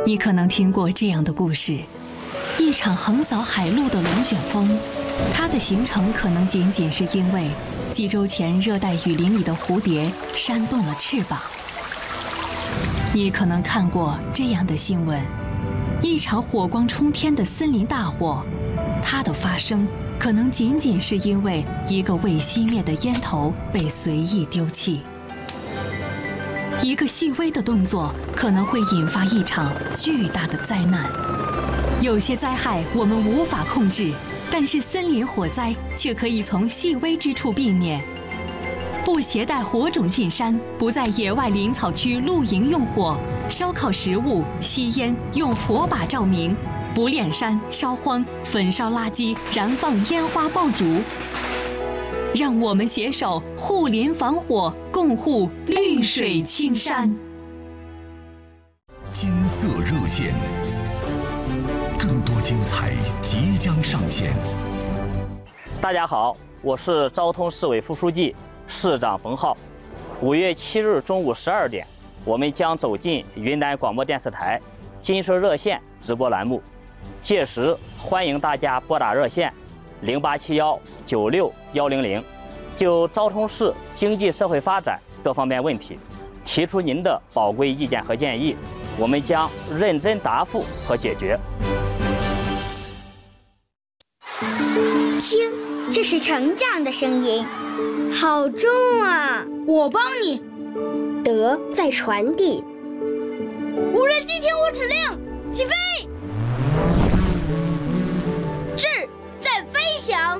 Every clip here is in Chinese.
你可能听过这样的故事：一场横扫海陆的龙卷风，它的形成可能仅仅是因为几周前热带雨林里的蝴蝶扇动了翅膀。你可能看过这样的新闻：一场火光冲天的森林大火，它的发生可能仅仅是因为一个未熄灭的烟头被随意丢弃。一个细微的动作可能会引发一场巨大的灾难。有些灾害我们无法控制，但是森林火灾却可以从细微之处避免。不携带火种进山，不在野外林草区露营用火，烧烤食物、吸烟用火把照明，不炼山、烧荒、焚烧垃圾、燃放烟花爆竹。让我们携手护林防火，共护绿水青山。 金色热线，更多精彩即将上线。 大家好，我是昭通市委副书记、市长冯浩。5月7日中午12点，我们将走进云南广播电视台金色热线直播栏目，届时欢迎大家拨打热线0871961100，就昭通市经济社会发展各方面问题提出您的宝贵意见和建议，我们将认真答复和解决。 听，这是成长的声音，好重啊！ 我帮你。 德在传递。 无人机听我指令，起飞！智在飞翔。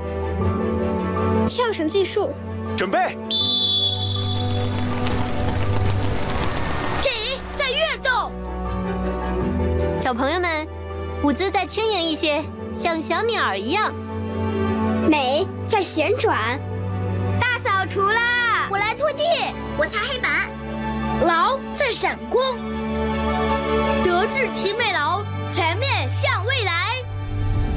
跳绳计数， 准备。 体在跃动。 小朋友们，舞姿再轻盈一些，像小鸟一样。 美在旋转。 大扫除啦！ 我来拖地， 我擦黑板。劳在闪光。德智体美劳，全面